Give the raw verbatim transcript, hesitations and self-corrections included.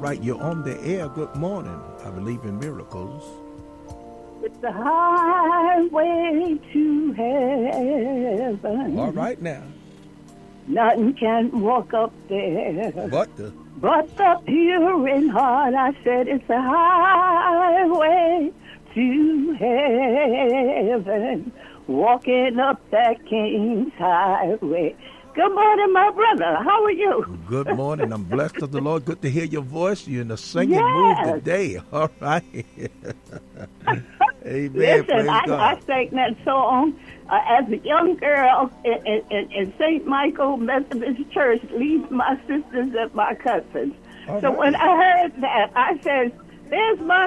right, you're on the air. Good morning. I believe in miracles. It's the highway to heaven. All right now. Nothing can walk up there. But the But the pure in heart, I said, it's a highway to heaven. Walking up that King's highway. Good morning, my brother. How are you? good morning. I'm blessed of the Lord. Good to hear your voice. You're in a singing Yes. mood today. All right. Amen. Listen, Praise I, God. I sang that song uh, as a young girl in, in, in Saint Michael Methodist Church, leads my sisters and my cousins. All so right. when I heard that, I said, there's my